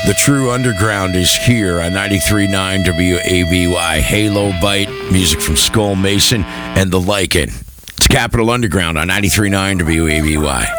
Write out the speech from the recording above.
The true underground is here on 93.9 WABY. Halo Bite, music from Skull Mason and the Lycan. It's Capital Underground on 93.9 WABY.